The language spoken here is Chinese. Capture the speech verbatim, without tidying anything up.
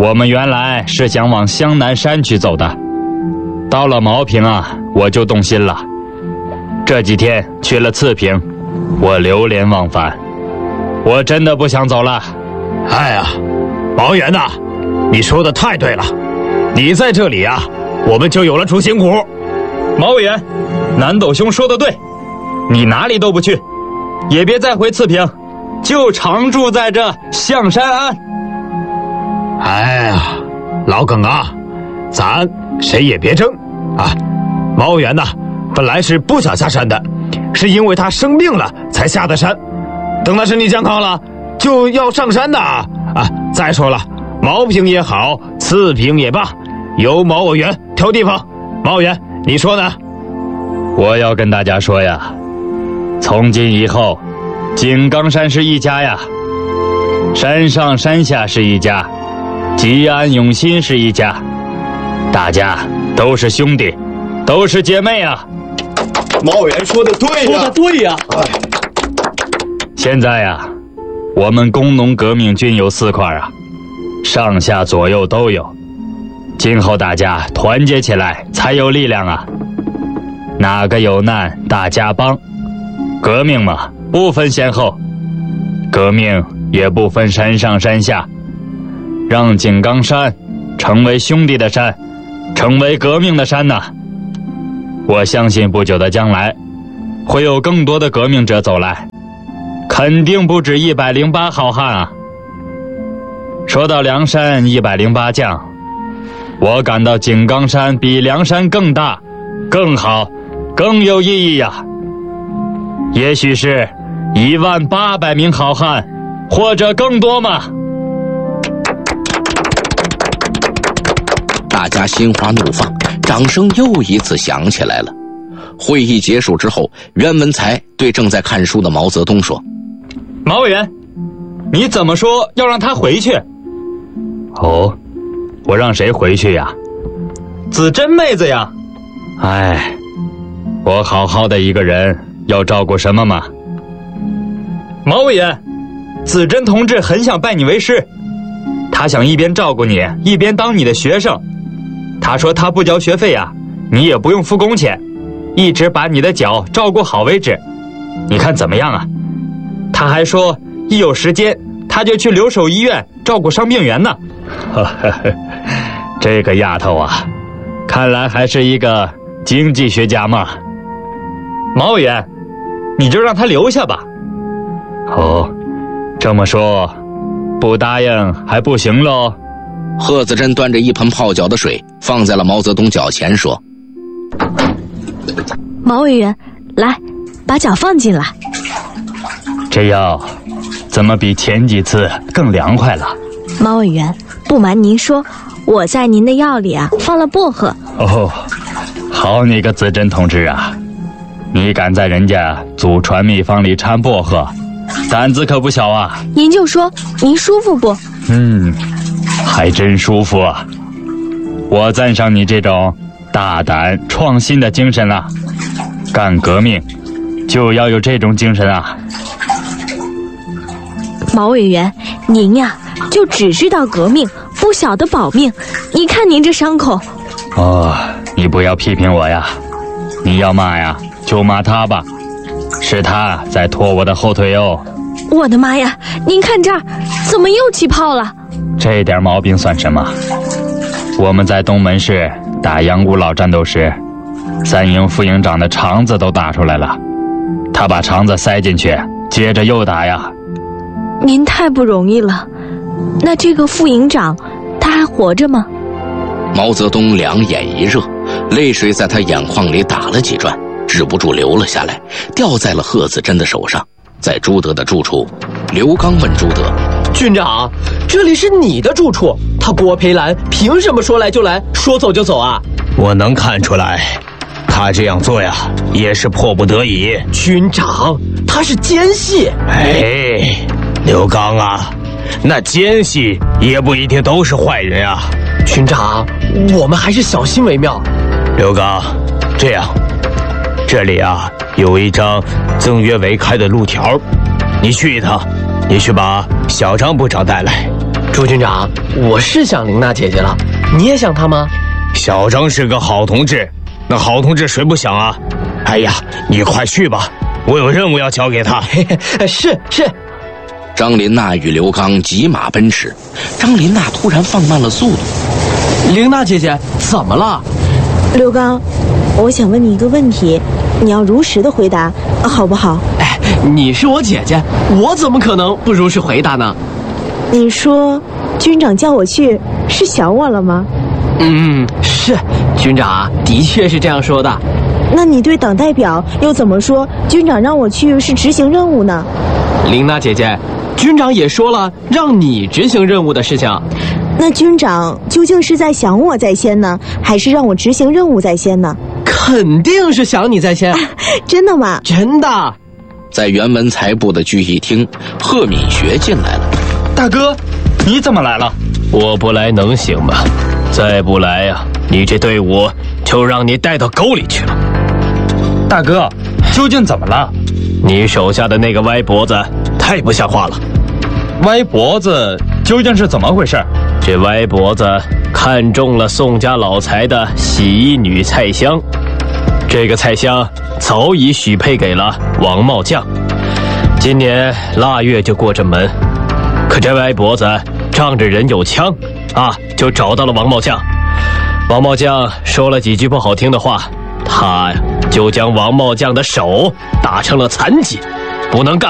我们原来是想往湘南山区走的，到了茅坪啊，我就动心了。这几天去了次平，我流连忘返，我真的不想走了。 哎呀，毛源呐，你说的太对了，你在这里啊，我们就有了主心骨。 毛委员，南斗兄说的对，你哪里都不去，也别再回次平，就常住在这象山庵。 哎呀，老耿啊，咱谁也别争啊。毛源呐，本来是不想下山的，是因为他生病了才下的山，等他身体健康了就要上山的啊。再说了，茅坪也好，次平也罢，由毛委员挑地方。毛委员，你说呢？ 我要跟大家说呀，从今以后，井冈山是一家呀，山上山下是一家，吉安永新是一家，大家都是兄弟，都是姐妹啊。 毛委员说的对呀， 说的对呀。 哎， 现在呀，我们工农革命均有四块啊，上下左右都有，今后大家团结起来才有力量啊。哪个有难大家帮，革命嘛不分先后，革命也不分山上山下，让井冈山成为兄弟的山，成为革命的山呐。我相信不久的将来会有更多的革命者走来，肯定不止一百零八好汉啊。说到梁山一百零八将，我感到井冈山比梁山更大更好更有意义呀，也许是一万八百名好汉，或者更多嘛。 大家心花怒放，掌声又一次响起来了。会议结束之后，袁文才对正在看书的毛泽东说： 毛委员，你怎么说要让他回去？哦，我让谁回去呀？子珍妹子呀。哎，我好好的一个人要照顾什么嘛？毛委员，子珍同志很想拜你为师，他想一边照顾你一边当你的学生。他说他不交学费呀，你也不用付工钱，一直把你的脚照顾好为止。你看怎么样啊？他还说一有时间他就去留守医院照顾伤病员呢。这个丫头啊，看来还是一个经济学家嘛。毛委员，你就让他留下吧。哦，这么说不答应还不行喽？ 贺子珍端着一盆泡脚的水放在了毛泽东脚前说： 毛委员，来，把脚放进来。 这药怎么比前几次更凉快了？ 毛委员，不瞒您说，我在您的药里啊放了薄荷。 哦，好你个子珍同志啊，你敢在人家祖传秘方里掺薄荷，胆子可不小啊。 您就说您舒服不？ 嗯，还真舒服啊。我赞赏你这种大胆创新的精神啊，干革命就要有这种精神啊。 毛委员，您呀就只知道革命，不晓得保命。你看您这伤口。 哦，你不要批评我呀，你要骂呀就骂他吧，是他在拖我的后腿哦。 我的妈呀，您看这儿怎么又起泡了？ 这点毛病算什么？我们在东门市打杨五老战斗时，三营副营长的肠子都打出来了，他把肠子塞进去，接着又打呀。 您太不容易了。那这个副营长他还活着吗？ 毛泽东两眼一热，泪水在他眼眶里打了几转，止不住流了下来，掉在了贺子珍的手上。在朱德的住处，刘刚问朱德： 军长，这里是你的住处，他郭培兰凭什么说来就来，说走就走啊？ 我能看出来，他这样做呀也是迫不得已。 军长，他是奸细。 哎，刘刚啊，那奸细也不一定都是坏人啊。 军长，我们还是小心为妙。 刘刚，这样，这里啊有一张曾约为开的路条，你去一趟，你去把小张部长带来， 朱军长，我是想玲娜姐姐了，你也想她吗？ 小张是个好同志，那好同志谁不想啊？哎呀，你快去吧，我有任务要交给他。 嘿嘿，是是。 张琳娜与刘刚急马奔驰，张琳娜突然放慢了速度。 玲娜姐姐，怎么了？ 刘刚，我想问你一个问题，你要如实的回答，好不好？ 哎，你是我姐姐，我怎么可能不如实回答呢？ 你说军长叫我去是想我了吗？ 嗯，是，军长啊，的确是这样说的。 那你对党代表又怎么说军长让我去是执行任务呢？ 玲娜姐姐，军长也说了让你执行任务的事情。 那军长究竟是在想我在先呢，还是让我执行任务在先呢？ 肯定是想你在先。 真的吗？ 真的。 在辕门才部的聚义厅，贺敏学进来了。 大哥，你怎么来了？ 我不来能行吗？再不来呀、啊，你这队伍就让你带到沟里去了。 大哥，究竟怎么了？ 你手下的那个歪脖子太不像话了。 歪脖子究竟是怎么回事？ 这歪脖子看中了宋家老财的洗衣女蔡香，这个蔡香早已许配给了王茂将，今年腊月就过这门。可这歪脖子仗着人有枪啊，就找到了王茂将。王茂将说了几句不好听的话，他呀就将王茂将的手打成了残疾，不能干